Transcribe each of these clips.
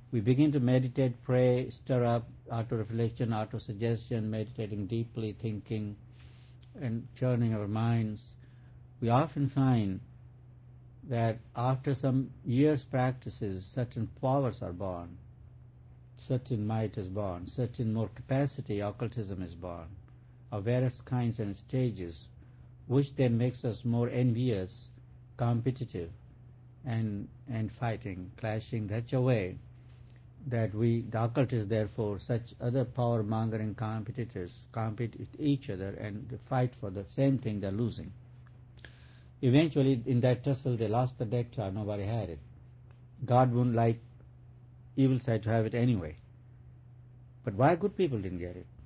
We begin to meditate, pray, stir up auto-reflection, auto-suggestion, meditating deeply, thinking, and churning our minds. We often find that after some years' practices, certain powers are born, certain might is born, certain more capacity, occultism is born, of various kinds and stages, which then makes us more envious, competitive, and fighting, clashing such a way that the occultists, therefore, such other power-mongering competitors, compete with each other and fight for the same thing they're losing. Eventually, in that tussle, they lost the nectar, nobody had it. God wouldn't like evil side to have it anyway. But why good people didn't get it?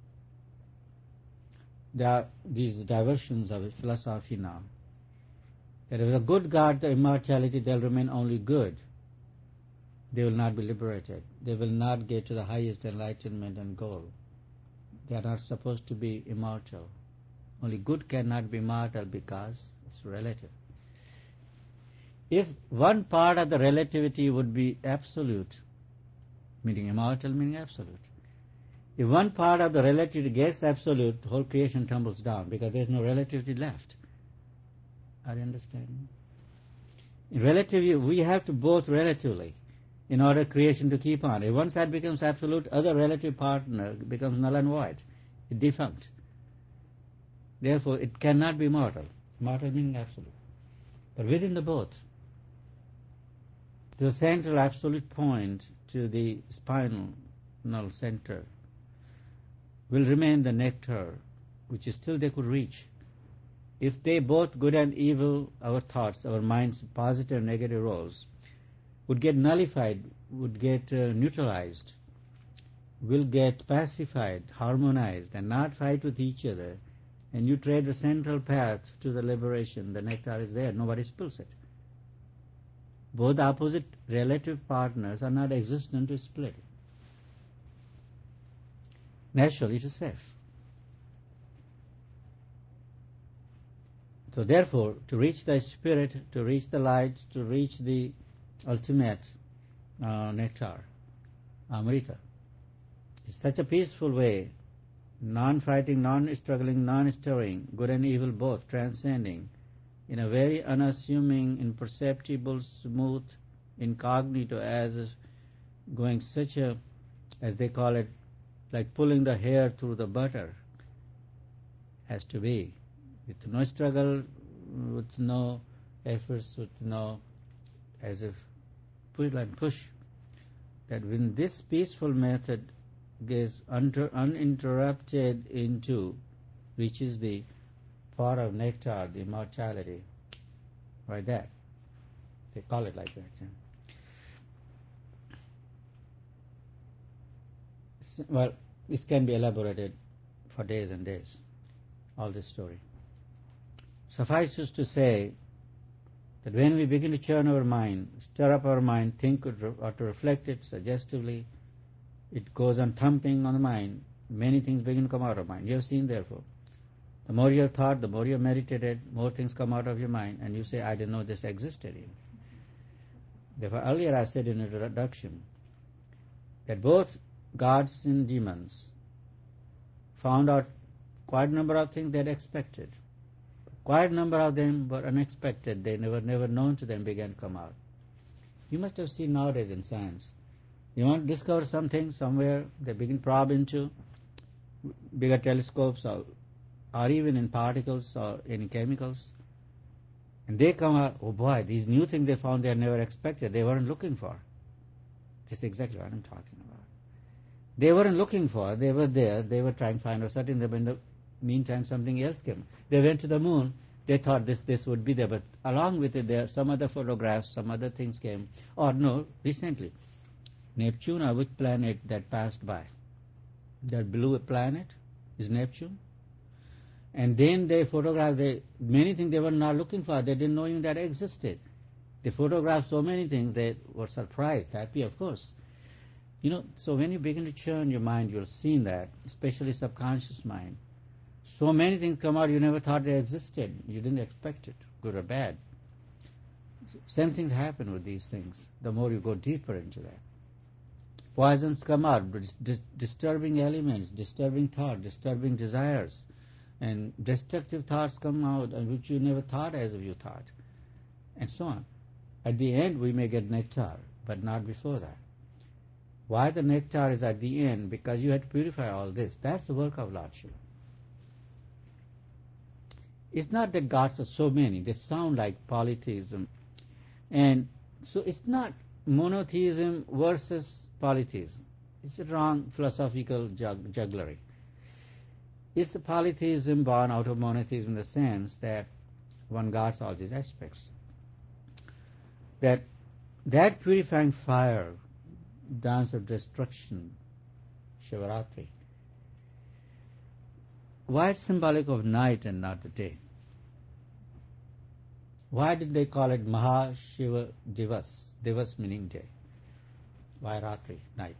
There are these diversions of philosophy now. That if a good God, the immortality, they'll remain only good. They will not be liberated. They will not get to the highest enlightenment and goal. They are not supposed to be immortal. Only good cannot be immortal because it's relative. If one part of the relativity would be absolute, meaning immortal, meaning absolute, if one part of the relativity gets absolute, the whole creation tumbles down because there's no relativity left. Are you understanding? In relativity, we have to both relatively in order creation to keep on. If one side becomes absolute, other relative partner becomes null and void. It's defunct. Therefore, it cannot be mortal. Mortal meaning absolute. But within the both, the central absolute point to the spinal center will remain the nectar, which is still they could reach. If they both, good and evil, our thoughts, our minds, positive and negative roles, would get nullified, would get neutralized, will get pacified, harmonized, and not fight with each other, and you tread the central path to the liberation, the nectar is there, nobody spills it. Both opposite relative partners are not existent to split. Naturally, it is safe. So therefore, to reach the spirit, to reach the light, to reach the ultimate nectar, Amrita, is such a peaceful way, non-fighting, non-struggling, non-stirring, good and evil both, transcending, in a very unassuming, imperceptible, smooth, incognito, as going such a, as they call it, like pulling the hair through the butter, has to be, with no struggle, with no efforts, with no, as if push and push, that when this peaceful method gets uninterrupted into, reaches the part of nectar, the immortality, like that. They call it like that. Yeah. Well, this can be elaborated for days and days, all this story. Suffices to say that when we begin to churn our mind, stir up our mind, think or to reflect it suggestively, it goes on thumping on the mind, many things begin to come out of mind. You have seen, therefore, the more you have thought, the more you have meditated, more things come out of your mind, and you say, I didn't know this existed even. Therefore, earlier I said in introduction that both gods and demons found out quite a number of things they had expected. Quite a number of them were unexpected. They never known to them began to come out. You must have seen nowadays in science. You want to discover something somewhere, they begin to probe into bigger telescopes or even in particles or in chemicals. And they come out, oh boy, these new things they found they had never expected, they weren't looking for. This is exactly what I'm talking about. They weren't looking for, they were there, they were trying to find out something, but in the meantime something else came. They went to the moon, they thought this would be there, but along with it there some other photographs, some other things came. Or no, recently, Neptune, or which planet that passed by? That blue planet is Neptune. And then they photographed many things they were not looking for, they didn't know even that existed. They photographed so many things, they were surprised, happy of course. You know, so when you begin to churn your mind, you'll see that, especially subconscious mind. So many things come out you never thought they existed. You didn't expect it, good or bad. Same things happen with these things, the more you go deeper into that. poisons come out, disturbing elements, disturbing thought, disturbing desires, and destructive thoughts come out which you never thought as if you thought, and so on. At the end we may get nectar, but not before that. Why the nectar is at the end? Because you had to purify all this. That's the work of Lord Shiva. It's not that gods are so many. They sound like polytheism. And so it's not monotheism versus polytheism. It's a wrong philosophical jugglery. It's a polytheism born out of monotheism in the sense that one guards all these aspects. That purifying fire, dance of destruction, Shivaratri, why it's symbolic of night and not the day? Why did they call it Maha Shiva Divas? Divas meaning day. Why Ratri, night?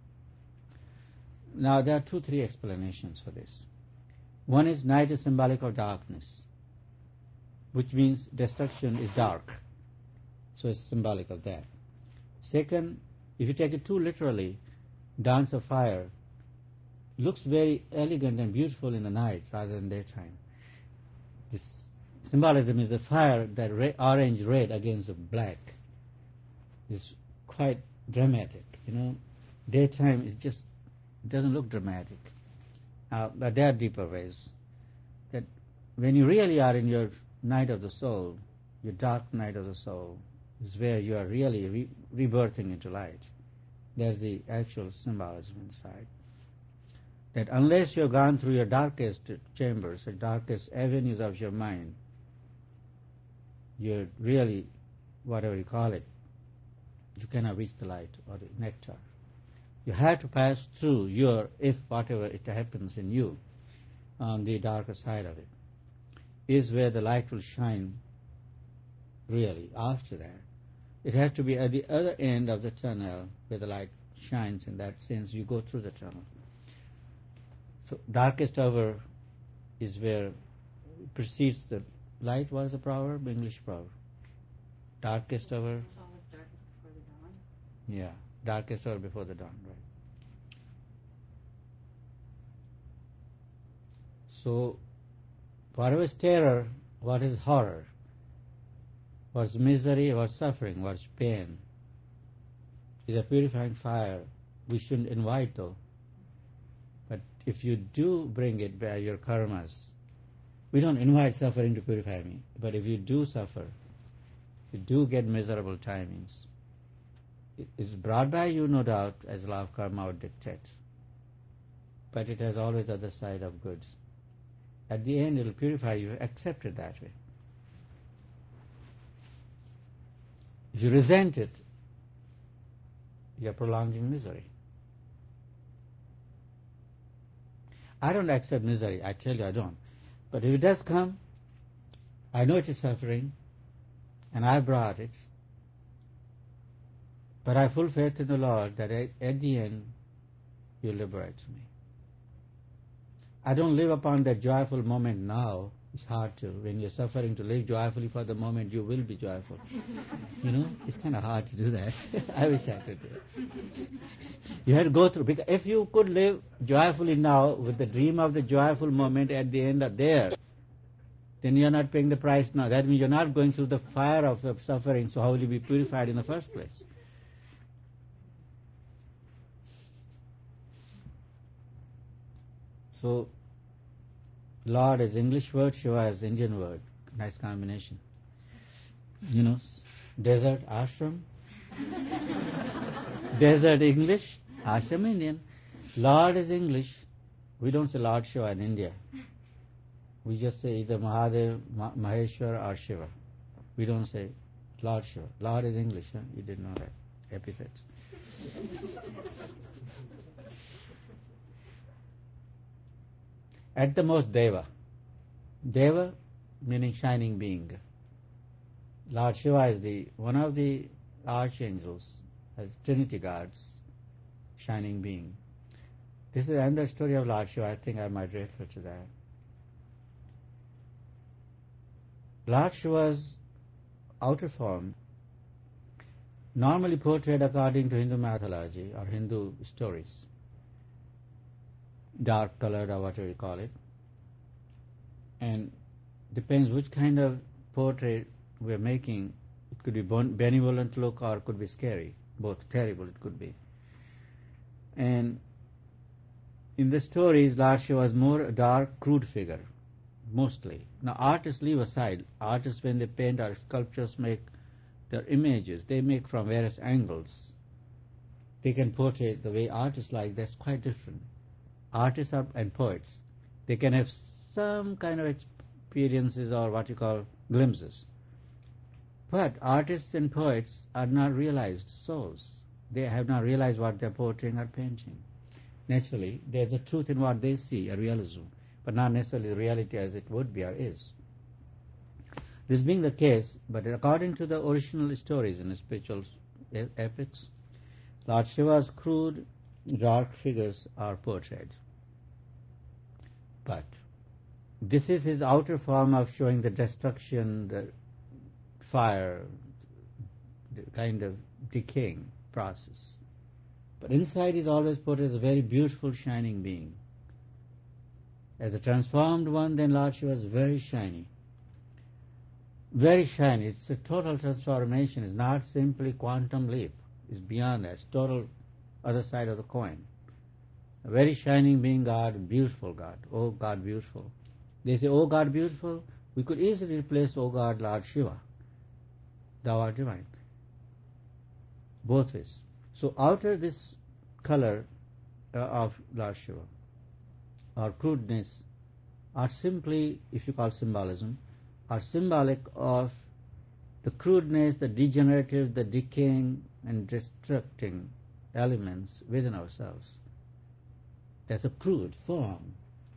Now there are 2-3 explanations for this. One is night is symbolic of darkness, which means destruction is dark. So it's symbolic of that. Second, if you take it too literally, dance of fire looks very elegant and beautiful in the night rather than daytime. This symbolism is the fire, that orange red against the black, is quite dramatic. Daytime it just doesn't look dramatic. But there are deeper ways. That when you really are in your night of the soul, your dark night of the soul, is where you are really rebirthing into light. There's the actual symbolism inside. That unless you have gone through your darkest chambers, the darkest avenues of your mind, you're really, whatever you call it, you cannot reach the light or the nectar. You have to pass through if whatever it happens in you, on the darker side of it, is where the light will shine really after that. It has to be at the other end of the tunnel where the light shines. In that sense, you go through the tunnel. So darkest hour is where precedes the light. What is the proverb? English proverb. Darkest hour. It's always darkest before the dawn. Yeah, darkest hour before the dawn, right. So, what is terror? What is horror? What's misery? What's suffering? What's pain? Is a purifying fire. We shouldn't invite though. But if you do bring it by your karmas, we don't invite suffering to purify me. But if you do suffer, you do get miserable timings. It is brought by you, no doubt, as law of karma would dictate. But it has always the other side of good. At the end, it will purify you. Accept it that way. If you resent it, you are prolonging misery. I don't accept misery. I tell you, I don't. But if it does come, I know it is suffering, and I brought it. But I have full faith in the Lord that at the end, He liberates me. I don't live upon that joyful moment now. It's hard to. When you're suffering, to live joyfully for the moment, you will be joyful. It's kind of hard to do that. I wish I could do it. You have to go through. Because if you could live joyfully now with the dream of the joyful moment at the end of there, then you're not paying the price now. That means you're not going through the fire of suffering, so how will you be purified in the first place? So, Lord is English word, Shiva is Indian word. Nice combination. Desert, ashram. Desert English, ashram Indian. Lord is English. We don't say Lord Shiva in India. We just say either Mahadev, Maheshwar or Shiva. We don't say Lord Shiva. Lord is English, huh? You didn't know that. Epithets. At the most, Deva. Deva meaning shining being. Lord Shiva is one of the archangels, as Trinity gods, shining being. This is another story of Lord Shiva. I think I might refer to that. Lord Shiva's outer form normally portrayed according to Hindu mythology or Hindu stories, dark colored or whatever you call it, and depends which kind of portrait we're making. It could be benevolent look or it could be scary, both terrible it could be. And in the stories, Lord Shiva was more a dark, crude figure, mostly. Now artists leave aside. Artists, when they paint or sculptures, make their images, they make from various angles. They can portray the way artists like. That's quite different. Artists and poets, they can have some kind of experiences or what you call glimpses. But artists and poets are not realized souls. They have not realized what they're portraying or painting. Naturally, there's a truth in what they see, a realism, but not necessarily the reality as it would be or is. This being the case, but according to the original stories in the spiritual epics, Lord Shiva's crude, dark figures are portrayed. But this is his outer form of showing the destruction, the fire, the kind of decaying process. But inside is always portrayed as a very beautiful, shining being. As a transformed one, then Lord Shiva is very shiny. Very shiny. It's a total transformation. It's not simply quantum leap. It's beyond that. It's total other side of the coin. A very shining being God, beautiful God. Oh God, beautiful. They say, oh God, beautiful. We could easily replace, oh God, Lord Shiva. Thou art divine. Both ways. So outer this color of Lord Shiva, or crudeness, are simply, if you call symbolism, are symbolic of the crudeness, the degenerative, the decaying and destructing elements within ourselves. That's a crude form.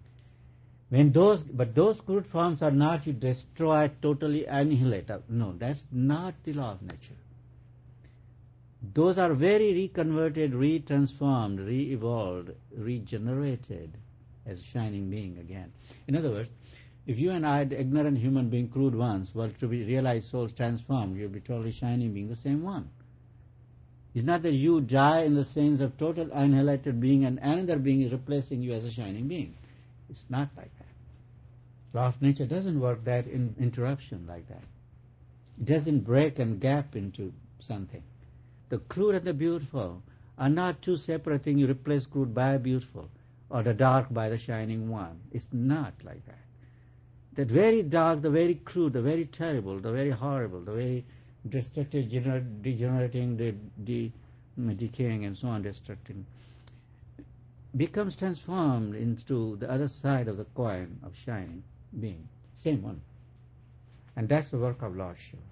But those crude forms are not you destroy, totally annihilate. No, that's not the law of nature. Those are very reconverted, retransformed, re-evolved, regenerated as a shining being again. In other words, if you and I, the ignorant human being, crude ones, were to be realized souls transformed, you'll be totally shining being, the same one. It's not that you die in the sense of total annihilated being and another being is replacing you as a shining being. It's not like that. Law of nature doesn't work that in interruption like that. It doesn't break and gap into something. The crude and the beautiful are not two separate things. You replace crude by beautiful or the dark by the shining one. It's not like that. That very dark, the very crude, the very terrible, the very horrible, the very destructive, degenerating, decaying and so on, destructing, becomes transformed into the other side of the coin of shining being. Same one. And that's the work of Lord Shiva.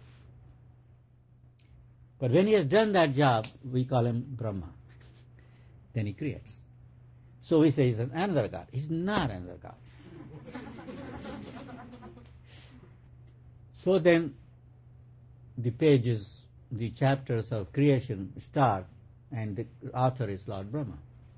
But when he has done that job, we call him Brahma. Then he creates. So we say he's another God. He's not another God. So then the pages, the chapters of creation start, and the author is Lord Brahma.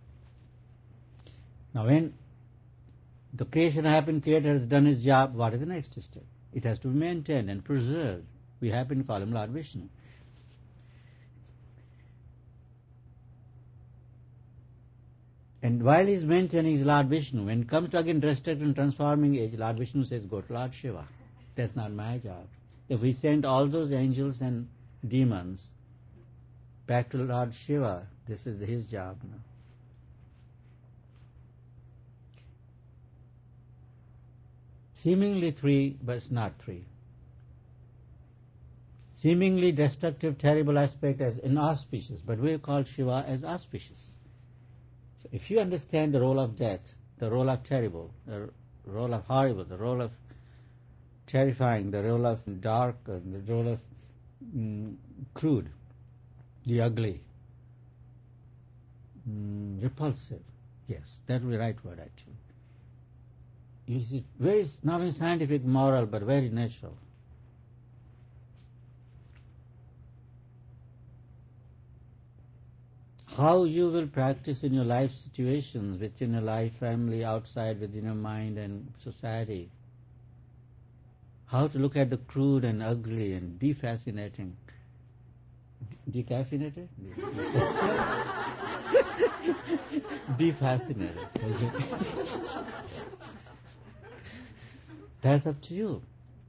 Now when the creation happened, creator has done his job, what is the next step? It has to be maintained and preserved. We happen to call him Lord Vishnu. And while he is maintaining his Lord Vishnu, when it comes to again destructive and transforming age, Lord Vishnu says, go to Lord Shiva. That's not my job. If we send all those angels and demons back to Lord Shiva, this is his job now. Seemingly three, but it's not three. Seemingly destructive, terrible aspect as inauspicious, but we call Shiva as auspicious. So if you understand the role of death, the role of terrible, the role of horrible, the role of terrifying, the role of dark, the role of crude, the ugly, repulsive, yes, that would be the right word actually. You see, very, not only scientific, moral, but very natural. How you will practice in your life situations, within your life, family, outside, within your mind and society. How to look at the crude and ugly and be fascinating. Decaffeinated? Defascinated. That's up to you.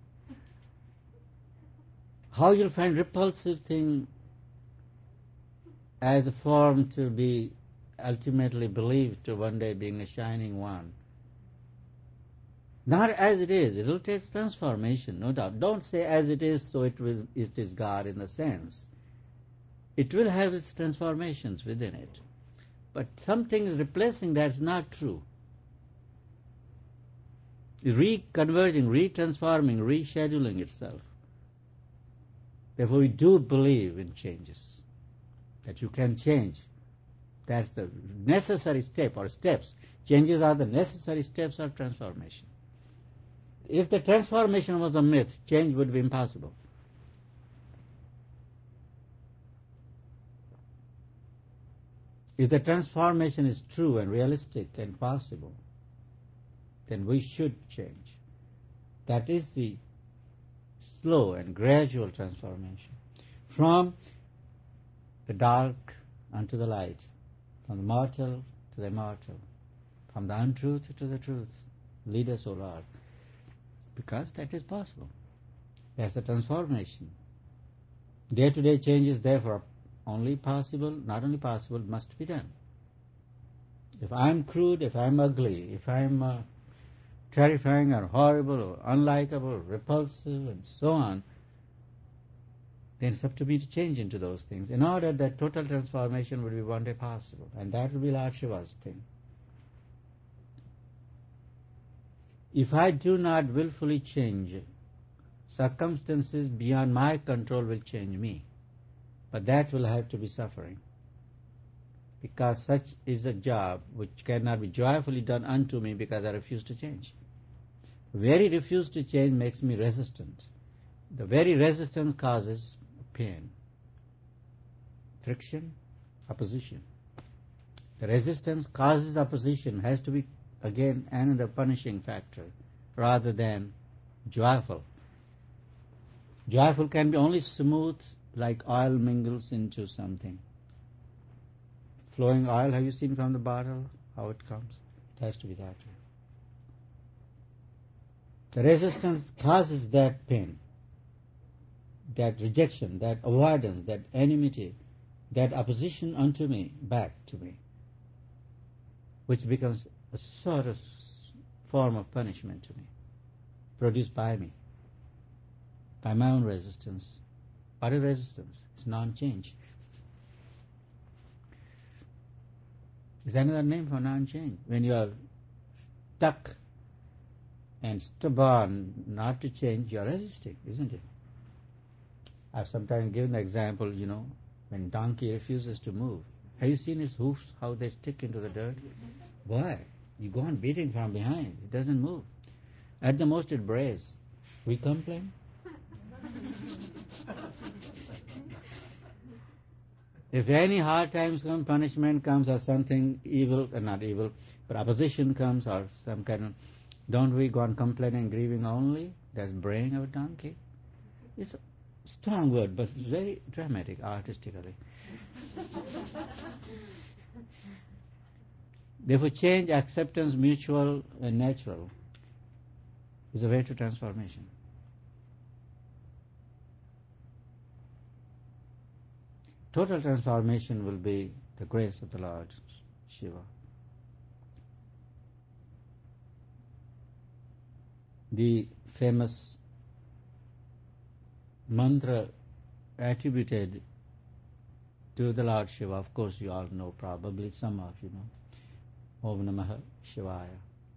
How you'll find repulsive thing as a form to be ultimately believed to one day being a shining one. Not as it is. It will take transformation, no doubt. Don't say as it is, so it is God in the sense. It will have its transformations within it. But something is replacing that's not true. Reconverting, retransforming, rescheduling itself. Therefore we do believe in changes. That you can change. That's the necessary step or steps. Changes are the necessary steps of transformation. If the transformation was a myth, change would be impossible. If the transformation is true and realistic and possible, then we should change. That is the slow and gradual transformation. From the dark unto the light, from the mortal to the immortal, from the untruth to the truth. Lead us, O Lord. Because that is possible. That's a transformation. Day-to-day change is therefore only possible, not only possible, must be done. If I'm crude, if I'm ugly, if I'm terrifying or horrible or unlikable, repulsive and so on, then it's up to me to change into those things in order that total transformation will be one day possible. And that will be Lord Shiva's thing. If I do not willfully change, circumstances beyond my control will change me. But that will have to be suffering. Because such is a job which cannot be joyfully done unto me because I refuse to change. The very refuse to change makes me resistant. The very resistance causes pain, friction, opposition. The resistance causes opposition, has to be again another punishing factor rather than joyful. Joyful can be only smooth, like oil mingles into something. Flowing oil, have you seen from the bottle how it comes? It has to be that way. The resistance causes that pain, that rejection, that avoidance, that enmity, that opposition unto me, back to me, which becomes a sort of form of punishment to me, produced by me, by my own resistance. What is resistance? It's non-change. It's another name for non-change. When you are stuck and stubborn not to change, you are resisting, isn't it? I've sometimes given the example, when donkey refuses to move. Have you seen its hoofs, how they stick into the dirt? Boy, you go on beating from behind. It doesn't move. At the most it brays. We complain. If any hard times come, punishment comes or something evil, not evil, but opposition comes or some kind of, don't we go on complaining and grieving only? That's braying of a donkey. It's a strong word, but very dramatic, artistically. Therefore, change, acceptance, mutual and natural is a way to transformation. Total transformation will be the grace of the Lord Shiva. The famous mantra attributed to the Lord Shiva, of course you all know, probably some of you know, Om Namah Shivaya.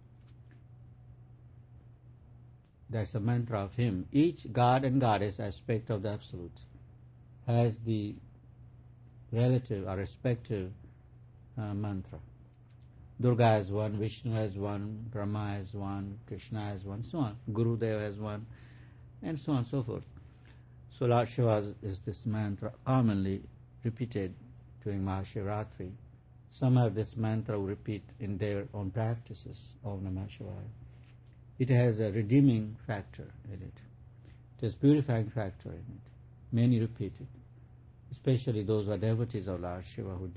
That's a mantra of him. Each god and goddess aspect of the Absolute has the relative or respective mantra. Durga has one, Vishnu has one, Brahma has one, Krishna has one, so on. Gurudev has one, and so on and so forth. So Lord Shiva is this mantra commonly repeated during Mahashivratri. Some have this mantra repeat in their own practices, Om Namah Shivaya. It has a redeeming factor in it. There's purifying factor in it. Many repeat it. especially those who are devotees of Lord Shiva, who